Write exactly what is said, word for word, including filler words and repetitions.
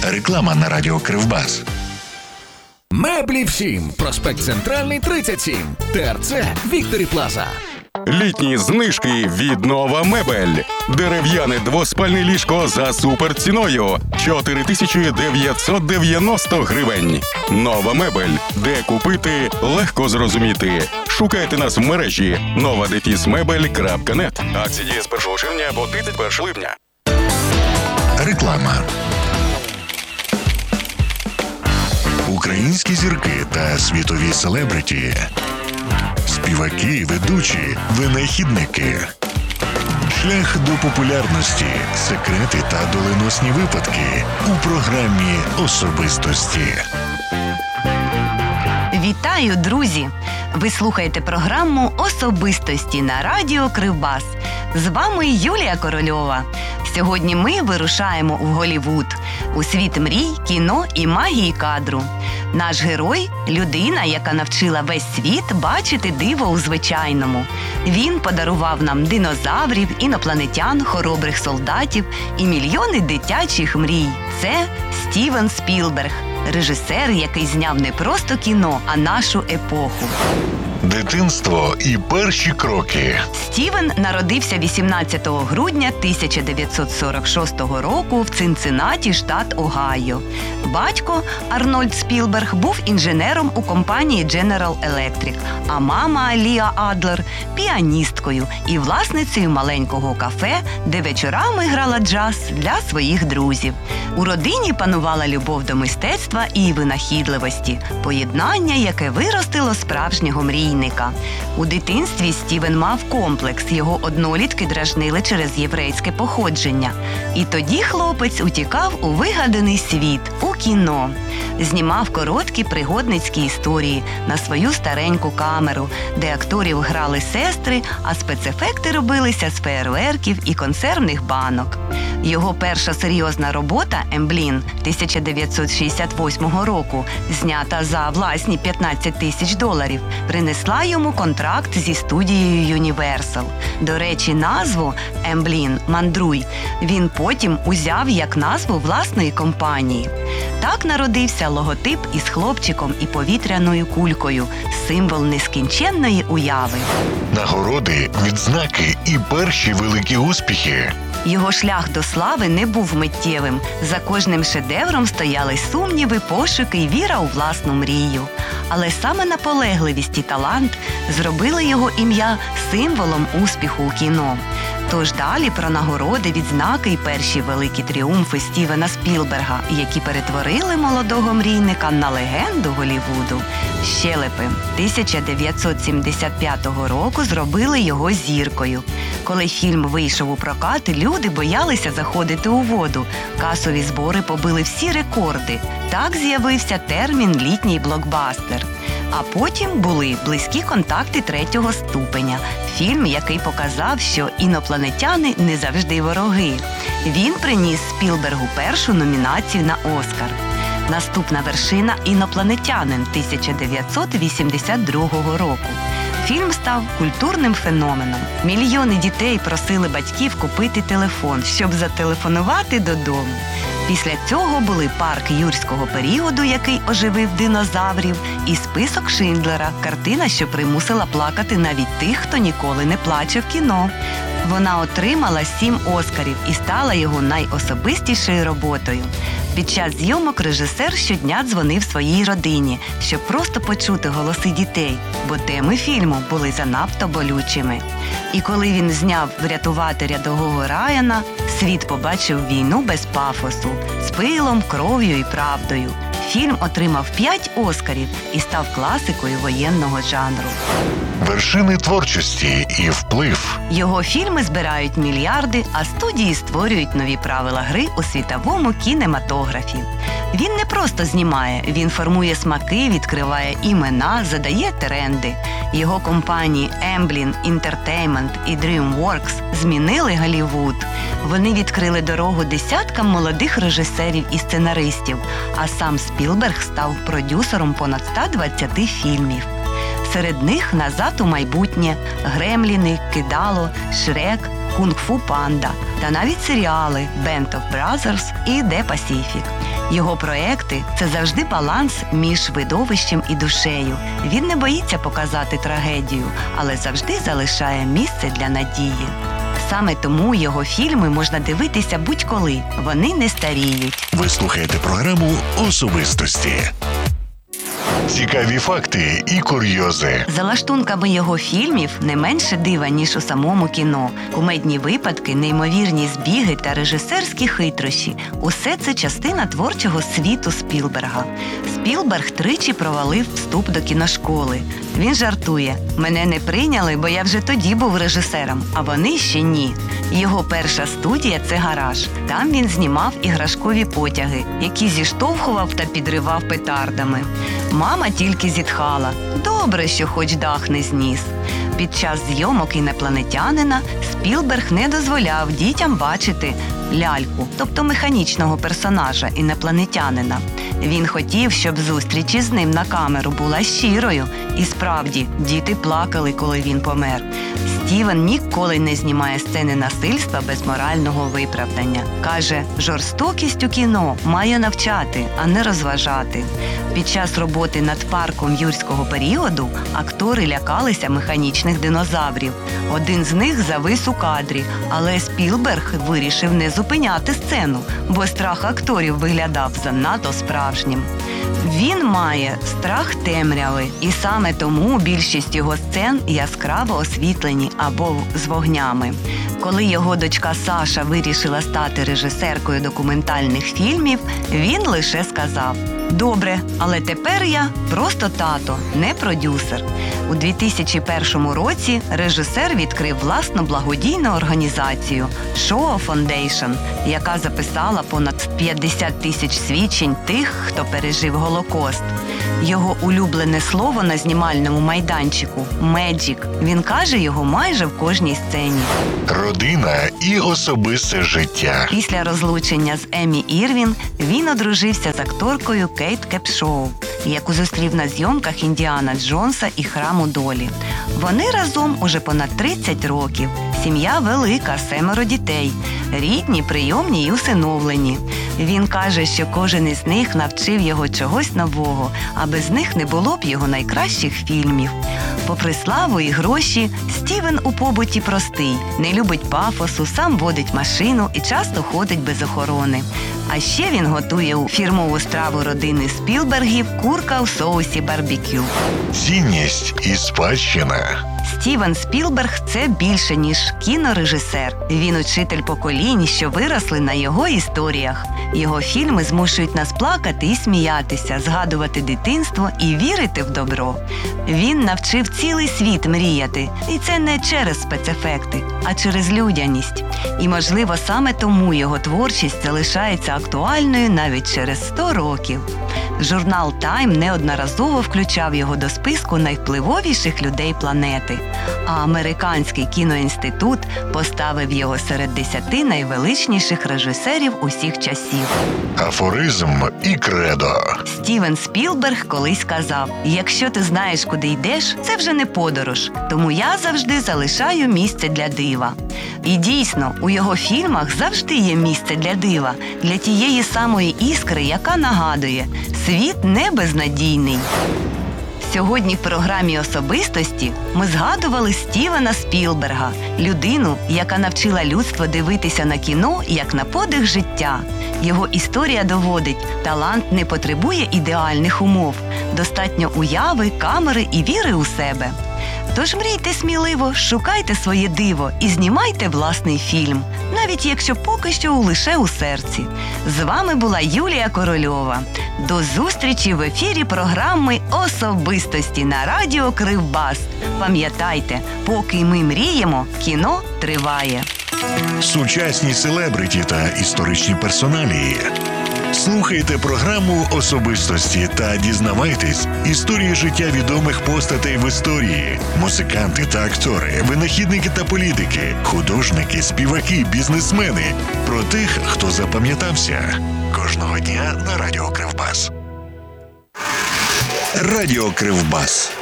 Реклама на радіо Кривбас. Меблі всім. Проспект Центральний, тридцять сім. ТРЦ Вікторі Плаза. Літні знижки від Нова Мебель. Дерев'яне двоспальне ліжко за суперціною – чотири тисячі дев'ятсот дев'яносто гривень. Нова Мебель. Де купити – легко зрозуміти. Шукайте нас в мережі нова дефіс мебель крапка нет. Акції діє з першого червня по тридцять перше липня. Реклама. Українські зірки та світові селебриті. Співаки, ведучі, винахідники. Шлях до популярності, секрети та доленосні випадки у програмі «Особистості». Вітаю, друзі! Ви слухаєте програму «Особистості» на радіо Кривбас. З вами Юлія Корольова. Сьогодні ми вирушаємо у Голлівуд, у світ мрій, кіно і магії кадру. Наш герой – людина, яка навчила весь світ бачити диво у звичайному. Він подарував нам динозаврів, інопланетян, хоробрих солдатів і мільйони дитячих мрій. Це Стівен Спілберг, режисер, який зняв не просто кіно, а нашу епоху. Дитинство і перші кроки. Стівен народився вісімнадцятого грудня тисяча дев'ятсот сорок шостого року в Цинциннаті, штат Огайо. Батько Арнольд Спілберг був інженером у компанії General Electric, а мама Ліа Адлер – піаністкою і власницею маленького кафе, де вечорами грала джаз для своїх друзів. У родині панувала любов до мистецтва і винахідливості, поєднання, яке виростило справжнього мрійника. У дитинстві Стівен мав комплекс, його однолітки дражнили через єврейське походження. І тоді хлопець утікав у вигаданий світ, у кіно. Знімав короткі пригодницькі історії на свою стареньку камеру, де акторів грали сестри, а спецефекти робилися з феєрверків і консервних банок. Його перша серйозна робота «Емблін» тисяча дев'ятсот шістдесят восьмого року, знята за власні п'ятнадцять тисяч доларів, принесла йому контракт зі студією Universal. До речі, назву «Емблін» «Мандруй» він потім узяв як назву власної компанії. Так народився логотип із хлопчиком і повітряною кулькою – символ нескінченної уяви. Нагороди, відзнаки і перші великі успіхи. Його шлях до слави не був миттєвим. За кожним шедевром стояли сумніви, пошуки й віра у власну мрію. Але саме наполегливість і талант зробили його ім'я символом успіху у кіно. Тож далі про нагороди, відзнаки і перші великі тріумфи Стівена Спілберга, які перетворили молодого мрійника на легенду Голлівуду. «Щелепи» тисяча дев'ятсот сімдесят п'ятого року зробили його зіркою. Коли фільм вийшов у прокат, люди боялися заходити у воду. Касові збори побили всі рекорди. Так з'явився термін «літній блокбастер». А потім були «Близькі контакти третього ступеня» – фільм, який показав, що інопланетяни не завжди вороги. Він приніс Спілбергу першу номінацію на «Оскар». Наступна вершина «Інопланетянин» тисяча дев'ятсот вісімдесят другого року. Фільм став культурним феноменом. Мільйони дітей просили батьків купити телефон, щоб зателефонувати додому. Після цього були «Парк юрського періоду», який оживив динозаврів, і «Список Шиндлера» – картина, що примусила плакати навіть тих, хто ніколи не плаче в кіно. Вона отримала сім Оскарів і стала його найособистішою роботою. Під час зйомок режисер щодня дзвонив своїй родині, щоб просто почути голоси дітей, бо теми фільму були занадто болючими. І коли він зняв «Врятувати рядового Райана», світ побачив війну без пафосу, з пилом, кров'ю і правдою. Фільм отримав п'ять Оскарів і став класикою воєнного жанру. Вершини творчості і вплив. Його фільми збирають мільярди, а студії створюють нові правила гри у світовому кінематографі. Він не просто знімає, він формує смаки, відкриває імена, задає тренди. Його компанії Amblin Entertainment і DreamWorks змінили Голлівуд. Вони відкрили дорогу десяткам молодих режисерів і сценаристів, а сам Спілберг став продюсером понад ста двадцяти фільмів. Серед них «Назад у майбутнє», «Гремліни», «Кидало», «Шрек», «Кунг-фу Панда» та навіть серіали «Band of Brothers» і «The Pacific». Його проекти – це завжди баланс між видовищем і душею. Він не боїться показати трагедію, але завжди залишає місце для надії. Саме тому його фільми можна дивитися будь-коли. Вони не старіють. Ви слухаєте програму «Особистості». Цікаві факти і курйози. За лаштунками його фільмів не менше дива, ніж у самому кіно. Кумедні випадки, неймовірні збіги та режисерські хитрощі – усе це частина творчого світу Спілберга. Спілберг тричі провалив вступ до кіношколи. Він жартує: «Мене не прийняли, бо я вже тоді був режисером, а вони ще ні». Його перша студія – це «Гараж». Там він знімав іграшкові потяги, які зіштовхував та підривав петардами. Мама тільки зітхала: «Добре, що хоч дах не зніс». Під час зйомок «Інопланетянина» Спілберг не дозволяв дітям бачити ляльку, тобто механічного персонажа інопланетянина. Він хотів, щоб зустріч із ним на камеру була щирою. І справді, діти плакали, коли він помер. Стівен ніколи не знімає сцени насильства без морального виправдання. Каже, жорстокість у кіно має навчати, а не розважати. Під час роботи над парком юрського періоду актори лякалися механічних динозаврів. Один з них завис у кадрі, але Спілберг вирішив не зупиняти сцену, бо страх акторів виглядав занадто справжнім. Він має страх темряви, і саме тому більшість його сцен яскраво освітлені або з вогнями. Коли його дочка Саша вирішила стати режисеркою документальних фільмів, він лише сказав: «Добре, але тепер я просто тато, не продюсер». У дві тисячі першому році режисер відкрив власну благодійну організацію «Шоа Фондейшн», яка записала понад п'ятдесят тисяч свідчень тих, хто пережив Голокост. Його улюблене слово на знімальному майданчику – «меджік». Він каже його майже в кожній сцені. Родина і особисте життя. Після розлучення з Еммі Ірвін він одружився з акторкою Кейт Кепшоу, яку зустрів на зйомках «Індіана Джонса» і «Храму долі». Вони разом уже понад тридцять років. Сім'я велика, семеро дітей. Рідні, прийомні й усиновлені. Він каже, що кожен із них навчив його чогось нового, а без них не було б його найкращих фільмів. Попри славу і гроші, Стівен у побуті простий, не любить пафосу, сам водить машину і часто ходить без охорони. А ще він готує у фірмову страву родини Спілбергів курка у соусі барбекю. Цінність і спадщина. Стівен Спілберг – це більше, ніж кінорежисер. Він учитель поколінь, що виросли на його історіях. Його фільми змушують нас плакати і сміятися, згадувати дитинство і вірити в добро. Він навчив цілий світ мріяти. І це не через спецефекти, а через людяність. І, можливо, саме тому його творчість залишається актуальною навіть через сто років. Журнал «Тайм» неодноразово включав його до списку найвпливовіших людей планети, а Американський кіноінститут поставив його серед десяти найвеличніших режисерів усіх часів. Афоризм і кредо. Стівен Спілберг колись казав: «Якщо ти знаєш, куди йдеш, це вже не подорож, тому я завжди залишаю місце для дива». І дійсно, у його фільмах завжди є місце для дива, для тієї самої іскри, яка нагадує – світ не безнадійний. Сьогодні в програмі «Особистості» ми згадували Стівена Спілберга, людину, яка навчила людство дивитися на кіно як на подих життя. Його історія доводить, талант не потребує ідеальних умов, достатньо уяви, камери і віри у себе. Тож мрійте сміливо, шукайте своє диво і знімайте власний фільм, навіть якщо поки що лише у серці. З вами була Юлія Корольова. До зустрічі в ефірі програми «Особистості» на радіо Кривбас. Пам'ятайте, поки ми мріємо, кіно триває. Сучасні селебриті та історичні персоналії. Слухайте програму «Особистості» та дізнавайтесь історії життя відомих постатей в історії. Музиканти та актори, винахідники та політики, художники, співаки, бізнесмени. Про тих, хто запам'ятався. Кожного дня на радіо Кривбас. Радіо Кривбас.